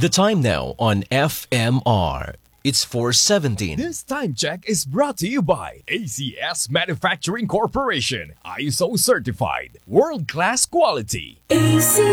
The time now on FMR. It's 4:17. This time check is brought to you by ACS Manufacturing Corporation, ISO certified, world-class quality.